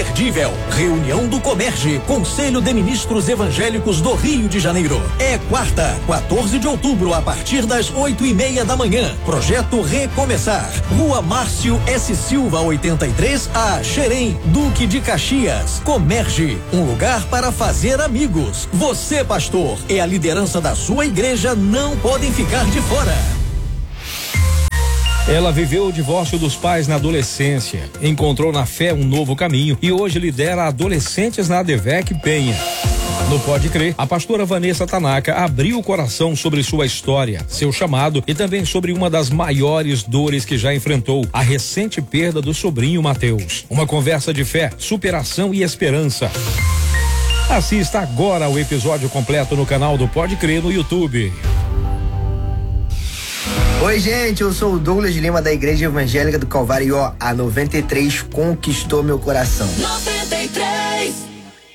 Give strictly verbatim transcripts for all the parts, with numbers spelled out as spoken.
imperdível. Reunião do Comerge, Conselho de Ministros Evangélicos do Rio de Janeiro. É quarta, quatorze de outubro, a partir das oito e meia da manhã. Projeto Recomeçar. Rua Márcio S. Silva, oitenta e três, a Xerém, Duque de Caxias. Comerge, um lugar para fazer amigos. Você, pastor, e a liderança da sua igreja não podem ficar de fora. Ela viveu o divórcio dos pais na adolescência, encontrou na fé um novo caminho e hoje lidera adolescentes na ADVEC Penha. No Pode Crer, a pastora Vanessa Tanaka abriu o coração sobre sua história, seu chamado e também sobre uma das maiores dores que já enfrentou, a recente perda do sobrinho Mateus. Uma conversa de fé, superação e esperança. Assista agora o episódio completo no canal do Pode Crer no YouTube. Oi, gente, eu sou o Douglas Lima da Igreja Evangélica do Calvário e ó, a noventa e três conquistou meu coração. noventa e três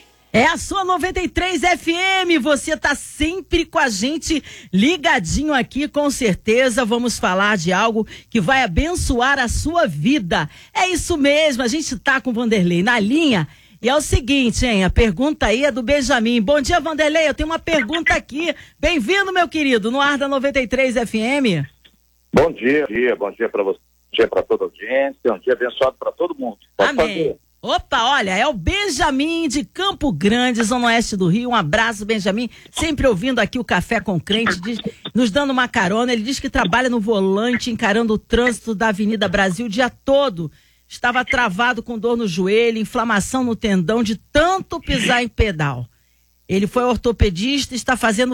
É a sua noventa e três F M, você tá sempre com a gente ligadinho aqui, com certeza vamos falar de algo que vai abençoar a sua vida. É isso mesmo, a gente tá com o Vanderlei na linha e é o seguinte, hein, a pergunta aí é do Benjamin. Bom dia, Vanderlei, eu tenho uma pergunta aqui. Bem-vindo, meu querido, no ar da noventa e três F M. Bom dia, dia, bom dia para você, bom dia para toda a audiência, um dia abençoado para todo mundo. Pode Amém. fazer. Opa, olha, é o Benjamin de Campo Grande, zona oeste do Rio. Um abraço, Benjamin, sempre ouvindo aqui o Café com Crente, diz, nos dando uma carona. Ele diz que trabalha no volante, encarando o trânsito da Avenida Brasil o dia todo. Estava travado com dor no joelho, inflamação no tendão de tanto pisar em pedal. Ele foi ortopedista e está fazendo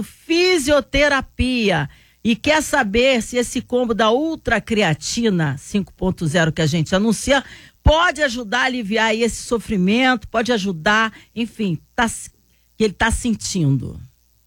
fisioterapia. E quer saber se esse combo da Ultra Creatina cinco ponto zero que a gente anuncia pode ajudar a aliviar aí esse sofrimento, pode ajudar, enfim, tá, que ele está sentindo.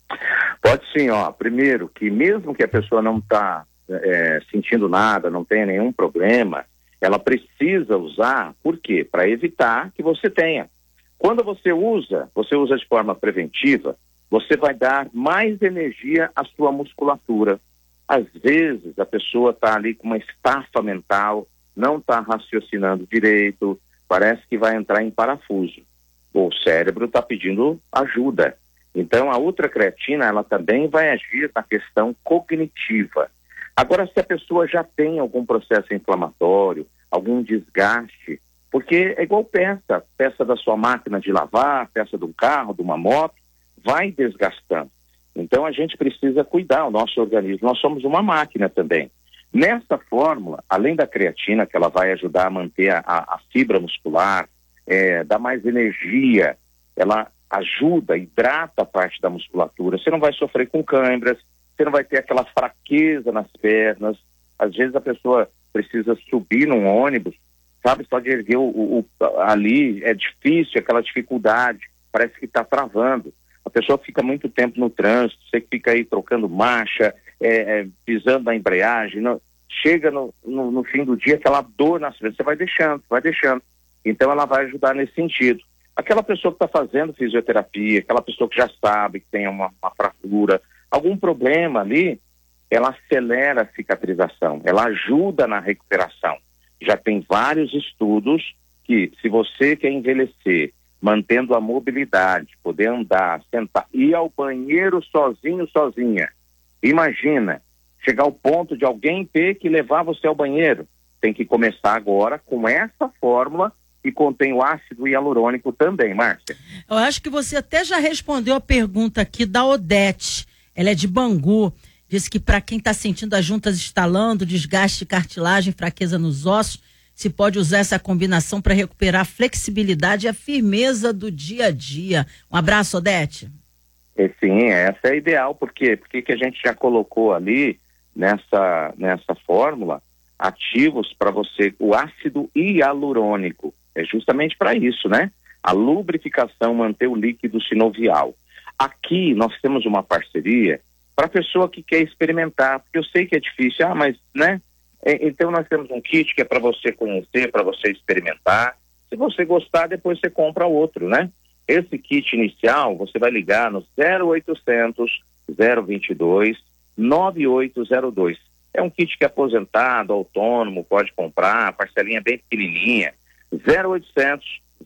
Pode sim, ó. Primeiro, que mesmo que a pessoa não está é, sentindo nada, não tenha nenhum problema, ela precisa usar, por quê? Para evitar que você tenha. Quando você usa, você usa de forma preventiva, você vai dar mais energia à sua musculatura. Às vezes a pessoa está ali com uma estafa mental, não está raciocinando direito, parece que vai entrar em parafuso. O cérebro está pedindo ajuda. Então a ultracreatina, ela também vai agir na questão cognitiva. Agora, se a pessoa já tem algum processo inflamatório, algum desgaste, porque é igual peça, peça da sua máquina de lavar, peça de um carro, de uma moto, vai desgastando. Então a gente precisa cuidar o nosso organismo, nós somos uma máquina também. Nessa fórmula, além da creatina, que ela vai ajudar a manter a, a fibra muscular, é, dá mais energia, ela ajuda, hidrata a parte da musculatura, você não vai sofrer com câimbras, você não vai ter aquela fraqueza nas pernas. Às vezes a pessoa precisa subir num ônibus, sabe, só de erguer o, o, o, ali, é difícil, aquela dificuldade, parece que está travando. A pessoa fica muito tempo no trânsito, você fica aí trocando marcha, é, é, pisando na embreagem, não, chega no, no, no fim do dia aquela dor nas pernas, você vai deixando, vai deixando. Então ela vai ajudar nesse sentido. Aquela pessoa que está fazendo fisioterapia, aquela pessoa que já sabe que tem uma, uma fratura, algum problema ali, ela acelera a cicatrização, ela ajuda na recuperação. Já tem vários estudos que, se você quer envelhecer, mantendo a mobilidade, poder andar, sentar, ir ao banheiro sozinho, sozinha. Imagina, chegar ao ponto de alguém ter que levar você ao banheiro. Tem que começar agora com essa fórmula que contém o ácido hialurônico também, Márcia. Eu acho que você até já respondeu a pergunta aqui da Odete. Ela é de Bangu. Diz que para quem está sentindo as juntas estalando, desgaste de cartilagem, fraqueza nos ossos, se pode usar essa combinação para recuperar a flexibilidade e a firmeza do dia a dia. Um abraço, Odete. É, sim, essa é a ideal. Por quê? Porque que a gente já colocou ali nessa, nessa fórmula ativos para você, o ácido hialurônico. É justamente para isso, né? A lubrificação, manter o líquido sinovial. Aqui nós temos uma parceria para a pessoa que quer experimentar, porque eu sei que é difícil, ah, mas, né? Então nós temos um kit que é para você conhecer, para você experimentar. Se você gostar, depois você compra outro, né? Esse kit inicial, você vai ligar no zero oitocentos, zero vinte e dois, nove oito zero dois. É um kit que é aposentado, autônomo, pode comprar, a parcelinha é bem pequenininha. zero oitocentos,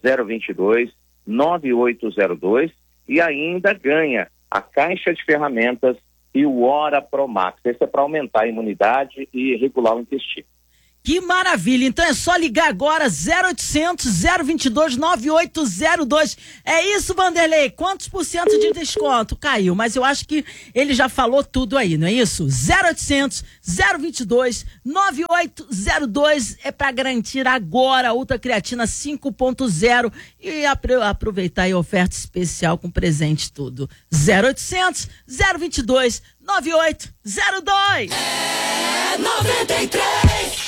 zero dois dois, nove oito zero dois e ainda ganha a caixa de ferramentas e o Ora Pro Max. Esse é para aumentar a imunidade e regular o intestino. Que maravilha, então é só ligar agora, zero oitocentos, zero vinte e dois, nove oito zero dois. É isso, Vanderlei, quantos por cento de desconto? Caiu, mas eu acho que ele já falou tudo aí, não é isso? zero oitocentos, zero vinte e dois, nove oito zero dois é para garantir agora a Ultra Creatina cinco ponto zero e apro- aproveitar a oferta especial com presente tudo. zero oitocentos, zero vinte e dois, nove oito zero dois. É noventa e três.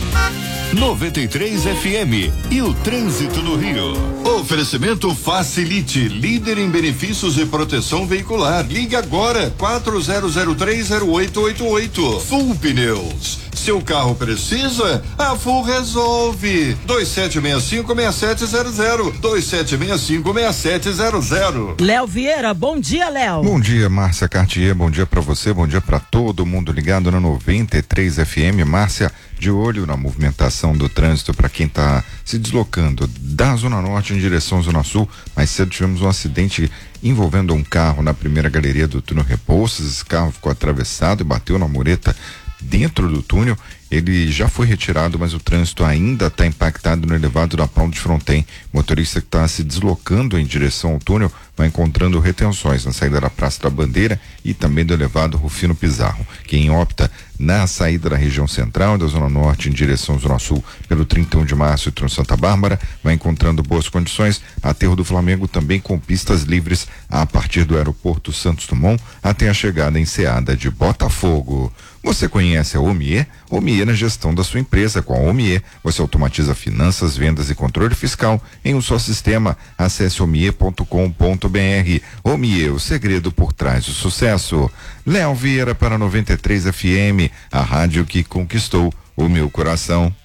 noventa e três F M e o trânsito no Rio. Oferecimento Facilite, líder em benefícios e proteção veicular. Ligue agora, quatro zero zero três zero oito oito oito. Full Pneus. Seu carro precisa? A Full resolve. dois sete seis cinco, seis sete zero zero. dois sete seis cinco, seis sete zero zero. Léo Vieira, bom dia, Léo. Bom dia, Márcia Cartier, bom dia pra você, bom dia pra todo mundo ligado na noventa e três F M. Márcia, de olho na movimentação do trânsito para quem tá se deslocando da Zona Norte em direção à Zona Sul. Mais cedo tivemos um acidente envolvendo um carro na primeira galeria do túnel Rebouças. Esse carro ficou atravessado e bateu na mureta dentro do túnel. Ele já foi retirado, mas o trânsito ainda está impactado no elevado da Paulo de Fronten. Motorista que está se deslocando em direção ao túnel vai encontrando retenções na saída da Praça da Bandeira e também do elevado Rufino Pizarro. Quem opta na saída da região central da Zona Norte em direção à Zona Sul pelo trinta e um de março e Trans Santa Bárbara vai encontrando boas condições. Aterro do Flamengo também com pistas livres a partir do aeroporto Santos Dumont até a chegada em Ceada de Botafogo. Você conhece a Omie? Omie na gestão da sua empresa. Com a Omie, você automatiza finanças, vendas e controle fiscal em um só sistema. Acesse omie ponto com ponto br. Omie, o segredo por trás do sucesso. Léo Vieira para noventa e três F M, a rádio que conquistou o meu coração.